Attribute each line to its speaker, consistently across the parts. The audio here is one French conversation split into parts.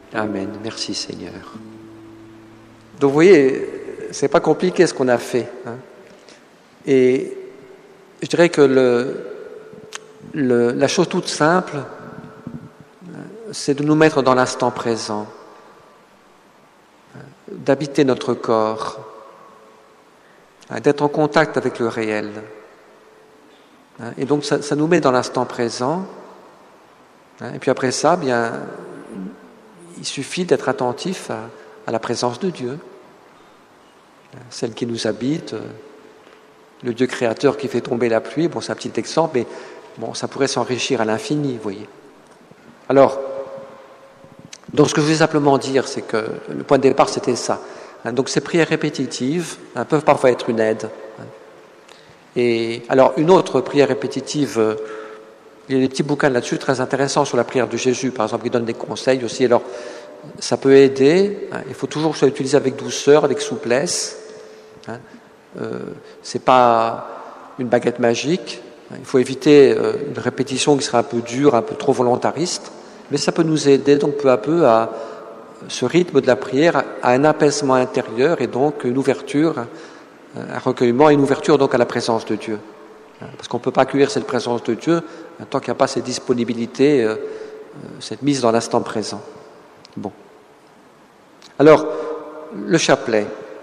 Speaker 1: Amen. Merci Seigneur. Donc vous voyez, c'est pas compliqué ce qu'on a fait. Et je dirais que la chose toute simple, c'est de nous mettre dans l'instant présent, d'habiter notre corps, d'être en contact avec le réel. Et donc ça nous met dans l'instant présent. Et puis après ça, bien, il suffit d'être attentif à la présence de Dieu, celle qui nous habite, le Dieu créateur qui fait tomber la pluie. Bon, c'est un petit exemple, mais bon, ça pourrait s'enrichir à l'infini, vous voyez. Alors, donc ce que je voulais simplement dire, c'est que le point de départ, c'était ça. Donc ces prières répétitives peuvent parfois être une aide. Et alors, une autre prière répétitive, il y a des petits bouquins là-dessus très intéressants sur la prière de Jésus, par exemple, qui donnent des conseils aussi. Alors, ça peut aider. Il faut toujours que ça soit utilisé avec douceur, avec souplesse. C'est pas une baguette magique. Il faut éviter une répétition qui serait un peu dure, un peu trop volontariste. Mais ça peut nous aider donc peu à peu à ce rythme de la prière, à un apaisement intérieur et donc une ouverture, un recueillement et une ouverture donc à la présence de Dieu. Parce qu'on ne peut pas accueillir cette présence de Dieu tant qu'il n'y a pas cette disponibilité, cette mise dans l'instant présent. Bon. Alors, le chapelet.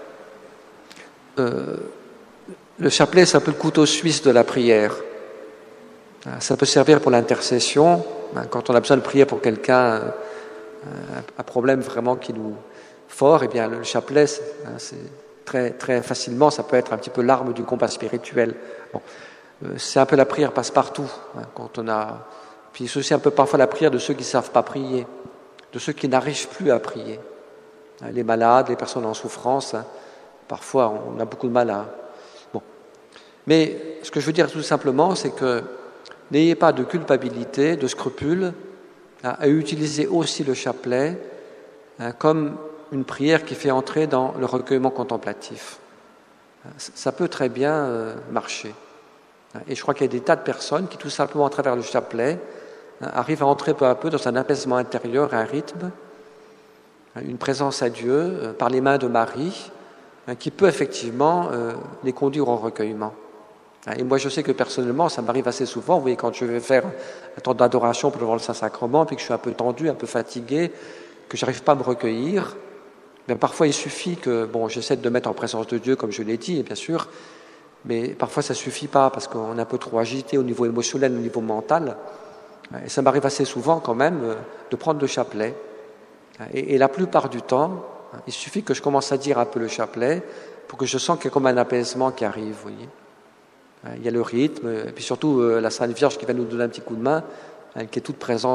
Speaker 1: Le chapelet, c'est un peu le couteau suisse de la prière. Ça peut servir pour l'intercession, quand on a besoin de prier pour quelqu'un, un problème vraiment qui nous fort, eh bien le chapelet, c'est très, très facilement, ça peut être un petit peu l'arme du combat spirituel. Bon. C'est un peu la prière passe-partout, quand on a... Puis c'est aussi un peu parfois la prière de ceux qui ne savent pas prier, de ceux qui n'arrivent plus à prier. Les malades, les personnes en souffrance, parfois on a beaucoup de mal à... Bon. Mais ce que je veux dire tout simplement, c'est que n'ayez pas de culpabilité, de scrupule à utiliser aussi le chapelet comme une prière qui fait entrer dans le recueillement contemplatif. Ça peut très bien marcher. Et je crois qu'il y a des tas de personnes qui, tout simplement à travers le chapelet, arrivent à entrer peu à peu dans un apaisement intérieur, un rythme, une présence à Dieu par les mains de Marie, qui peut effectivement les conduire au recueillement. Et moi, je sais que personnellement, ça m'arrive assez souvent. Vous voyez, quand je vais faire un temps d'adoration devant le Saint-Sacrement, puis que je suis un peu tendu, un peu fatigué, que je n'arrive pas à me recueillir, bien, parfois il suffit que, bon, j'essaie de me mettre en présence de Dieu, comme je l'ai dit, bien sûr, mais parfois ça ne suffit pas, parce qu'on est un peu trop agité au niveau émotionnel, au niveau mental. Et ça m'arrive assez souvent, quand même, de prendre le chapelet. Et la plupart du temps, il suffit que je commence à dire un peu le chapelet pour que je sens qu'il y a comme un apaisement qui arrive, vous voyez. Il y a le rythme, et puis surtout la Sainte Vierge qui va nous donner un petit coup de main, qui est toute présente